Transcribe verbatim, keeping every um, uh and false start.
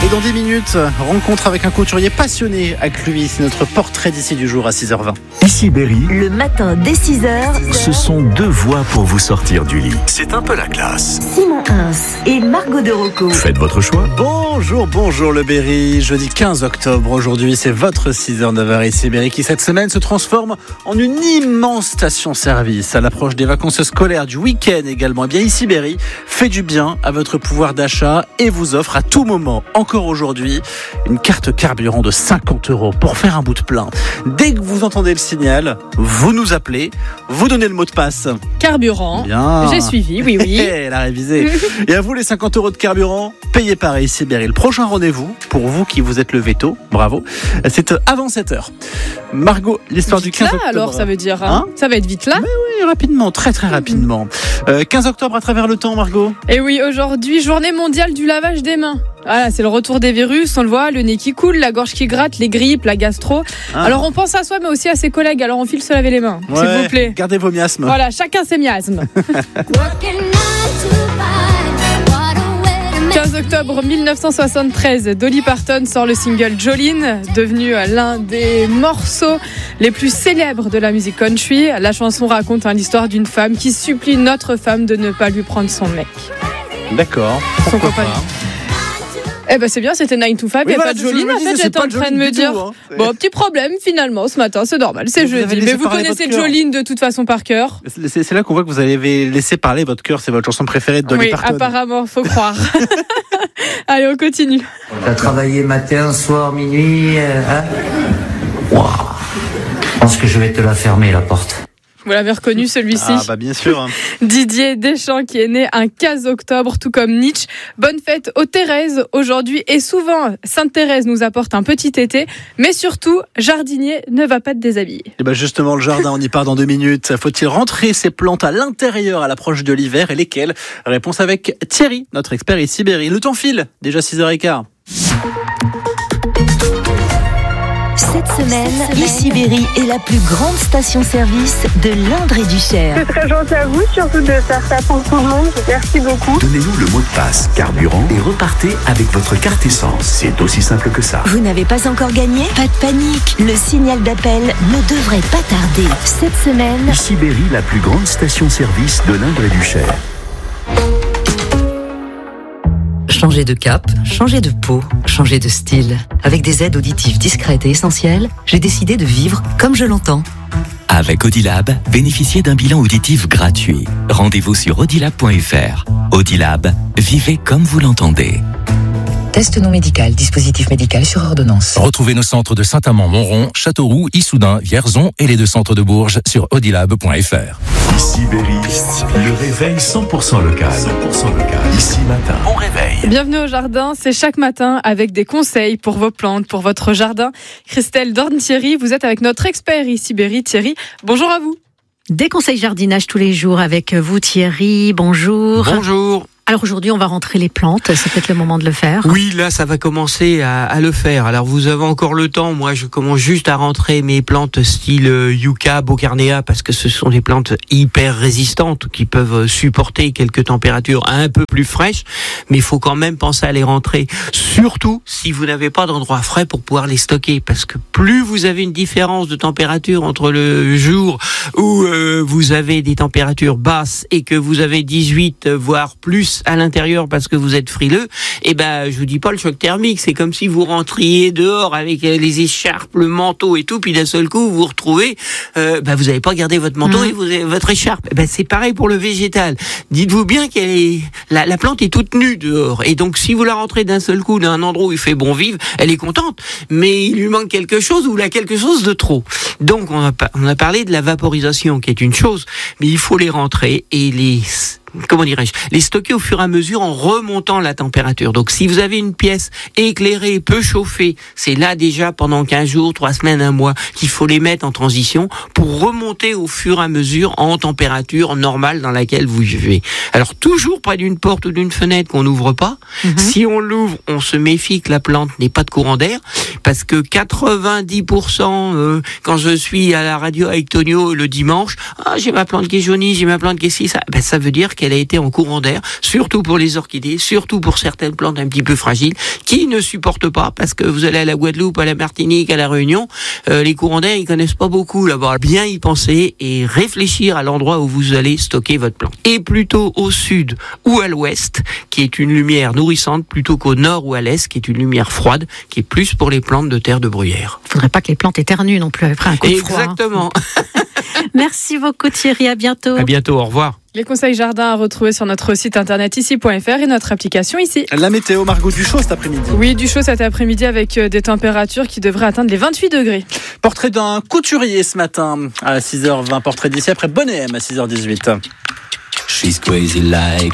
dans dix minutes, rencontre avec un couturier passionné à Cluis. C'est notre portrait d'ici du jour à six heures vingt. Ici Berry, le matin dès six heures, ce sont deux voix pour vous sortir du lit. C'est un peu la classe. Simon Hins et Margot de Rocco. Faites votre choix. Bonjour, bonjour le Berry. Jeudi quinze octobre, aujourd'hui c'est votre six heures neuf heures ici Berry qui cette semaine se transforme en une immense station-service. À l'approche des vacances scolaires, du week-end également, eh bien ici Berry fait du bien à votre pouvoir d'achat et vous offre à tout moment, encore aujourd'hui, une carte carburant de cinquante euros pour faire un bout de plein. Dès que vous entendez le signal, vous nous appelez, vous donnez le mot de passe. Carburant. Bien. J'ai suivi, oui, oui. Elle a révisé. Et à vous les cinquante euros de carburant, payés par ici Berry. Le prochain rendez-vous, pour vous qui vous êtes levé tôt, bravo, c'est avant sept heures. Margot, l'histoire Vite du quinze là, octobre. alors, ça veut dire, hein, Hein ça va être vite là. Mais oui, rapidement, très très rapidement. Euh, quinze octobre à travers le temps, Margot. Et oui, aujourd'hui, journée mondiale du lavage des mains. Voilà, c'est le retour des virus, on le voit, le nez qui coule, la gorge qui gratte, les grippes, la gastro. Ah. Alors on pense à soi, mais aussi à ses collègues. Alors on file se laver les mains, Ouais, s'il vous plaît. Gardez vos miasmes. Voilà, chacun ses miasmes. quinze octobre mille neuf cent soixante-treize, Dolly Parton sort le single Jolene, devenu l'un des morceaux les plus célèbres de la musique country. La chanson raconte hein, l'histoire d'une femme qui supplie une autre femme de ne pas lui prendre son mec. D'accord. Son Pourquoi copain. pas. Eh ben c'est bien, c'était nine to five, il Oui, n'y a voilà, pas de c'est ce que je Jolene. me En disais, fait, c'est j'étais pas en de train de Jolene me du dire, tout, hein. bon, petit problème finalement ce matin, c'est normal, c'est Vous avez jeudi. laissé Mais vous parler connaissez votre cœur. Jolene de toute façon par cœur. C'est, c'est là qu'on voit que vous avez laissé parler votre cœur. C'est votre chanson préférée de Dolly Oui, Parton. apparemment, faut croire. Allez, on continue. T'as travaillé matin, soir, minuit, euh, hein Waouh. Je pense que je vais te la fermer, la porte. Vous l'avez reconnu celui-ci. Ah bah bien sûr. Didier Deschamps qui est né un quinze octobre, tout comme Nietzsche. Bonne fête aux Thérèse aujourd'hui. Et souvent, Sainte Thérèse nous apporte un petit été. Mais surtout, jardinier ne va pas te déshabiller. Et bah justement, le jardin, on y part dans deux minutes. Faut-il rentrer ces plantes à l'intérieur à l'approche de l'hiver et lesquelles? Réponse avec Thierry, notre expert ici Berry. Le temps file, déjà six heures quinze. Cette semaine, ici Berry est la plus grande station-service de l'Indre et du Cher. C'est très gentil à vous, surtout de faire ça pour tout le monde. Merci beaucoup. Donnez-nous le mot de passe carburant et repartez avec votre carte essence. C'est aussi simple que ça. Vous n'avez pas encore gagné? Pas de panique, le signal d'appel ne devrait pas tarder. Cette semaine, Ici Berry, la plus grande station-service de l'Indre et du Cher. Changer de cap, changer de peau, changer de style. Avec des aides auditives discrètes et essentielles, j'ai décidé de vivre comme je l'entends. Avec Audilab, bénéficiez d'un bilan auditif gratuit. Rendez-vous sur audilab point f r. Audilab, vivez comme vous l'entendez. Test non médical, dispositif médical sur ordonnance. Retrouvez nos centres de Saint-Amand-Montrond, Châteauroux, Issoudun, Vierzon et les deux centres de Bourges sur audilab point f r. Ici Berry, le réveil cent pour cent local. cent pour cent local. Ici matin. Bon réveil. Bienvenue au jardin, c'est chaque matin avec des conseils pour vos plantes, pour votre jardin. Christelle Dorn-Thierry, vous êtes avec notre expert ici Berry. Thierry, bonjour à vous. Des conseils jardinage tous les jours avec vous Thierry, bonjour. Bonjour. Alors aujourd'hui, on va rentrer les plantes. C'est peut-être le moment de le faire. Oui, là, ça va commencer à, à le faire. Alors, vous avez encore le temps. Moi, je commence juste à rentrer mes plantes style Yucca, Beaucarnea, parce que ce sont des plantes hyper résistantes qui peuvent supporter quelques températures un peu plus fraîches. Mais il faut quand même penser à les rentrer. Surtout si vous n'avez pas d'endroit frais pour pouvoir les stocker. Parce que plus vous avez une différence de température entre le jour où euh, vous avez des températures basses et que vous avez dix-huit, voire plus à l'intérieur parce que vous êtes frileux, et ben je vous dis pas le choc thermique, c'est comme si vous rentriez dehors avec les écharpes, le manteau et tout, puis d'un seul coup vous vous retrouvez, euh, ben vous n'avez pas gardé votre manteau mmh. et vous avez votre écharpe. Et ben c'est pareil pour le végétal. Dites-vous bien qu'elle est, la, la plante est toute nue dehors, et donc si vous la rentrez d'un seul coup d'un endroit où il fait bon vivre, elle est contente, mais il lui manque quelque chose ou là quelque chose de trop. Donc on a, on a parlé de la vaporisation qui est une chose, mais il faut les rentrer et les comment dirais-je, les stocker au fur et à mesure en remontant la température. Donc si vous avez une pièce éclairée, peu chauffée, c'est là déjà pendant quinze jours, trois semaines, un mois qu'il faut les mettre en transition pour remonter au fur et à mesure en température normale dans laquelle vous vivez. Alors toujours près d'une porte ou d'une fenêtre qu'on n'ouvre pas. Mm-hmm. Si on l'ouvre, on se méfie que la plante n'ait pas de courant d'air. parce que quatre-vingt-dix pour cent euh, quand je suis à la radio avec Tonio le dimanche, ah, j'ai ma plante qui est jaunie, j'ai ma plante qui est ci, ça, ben, ça veut dire qu'elle a été en courant d'air, surtout pour les orchidées, surtout pour certaines plantes un petit peu fragiles, qui ne supportent pas, parce que vous allez à la Guadeloupe, à la Martinique, à la Réunion, euh, les courants d'air, ils connaissent pas beaucoup là-bas. Bien y penser et réfléchir à l'endroit où vous allez stocker votre plante. Et plutôt au sud ou à l'ouest, qui est une lumière nourrissante, plutôt qu'au nord ou à l'est, qui est une lumière froide, qui est plus pour les plantes de terre de bruyère. Faudrait pas que les plantes éternuent non plus après un coup de froid. Exactement. Merci beaucoup Thierry, à bientôt. À bientôt, au revoir. Les conseils jardin à retrouver sur notre site internet ici point f r et notre application ici. La météo, Margot, du chaud cet après-midi. Oui, du chaud cet après-midi avec des températures qui devraient atteindre les vingt-huit degrés. Portrait d'un couturier ce matin à six heures vingt, portrait d'ici après Bonnet M à six heures dix-huit. She's crazy like